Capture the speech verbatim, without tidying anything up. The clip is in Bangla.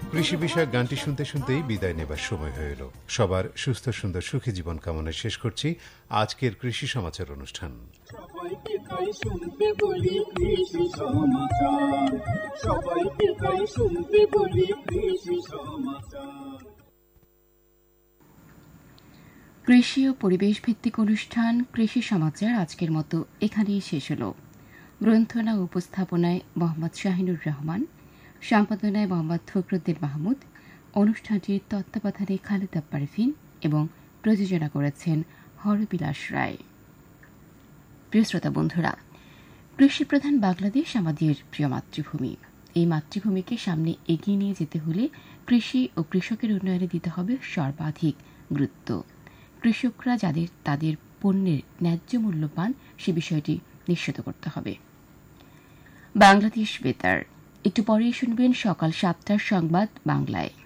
কৃষি বিষয়ক গানটি শুনতে শুনতেই বিদায় নেবার সময় হয়ে এলো। সবার সুস্থ সুন্দর সুখী জীবন কামনায় শেষ করছি আজকের কৃষি সমাচার অনুষ্ঠান। সবাইকে তাই শুনতে বলি কৃষি সমাচার, সবাইকে তাই শুনতে বলি কৃষি সমাচার। কৃষি ও পরিবেশ ভিত্তিক অনুষ্ঠান কৃষি সমাচার আজকের মতো এখানেই শেষ হল। গ্রন্থনা ও উপস্থাপনায় মোহাম্মদ শাহিনুর রহমান, সম্পাদনায় মোহাম্মদ ফখরুদ্দিন মাহমুদ, অনুষ্ঠানটির তত্ত্বাবধানে খালেদা পারভিন এবং প্রযোজনা করেছেন হরবিলাস রায়। প্রিয় শ্রোতা বন্ধুরা, কৃষিপ্রধান বাংলাদেশ আমাদের প্রিয় মাতৃভূমি। এই মাতৃভূমিকে সামনে এগিয়ে নিয়ে যেতে হলে কৃষি ও কৃষকের উন্নয়নে দিতে হবে সর্বাধিক গুরুত্ব। কৃষকরা যাদের তাদের পণ্যের ন্যায্য মূল্য পান সে বিষয়টি নিশ্চিত করতে হবে। বাংলাদেশ বেতার, একটু পরেই শুনবেন সকাল সাতটার সংবাদ বাংলায়।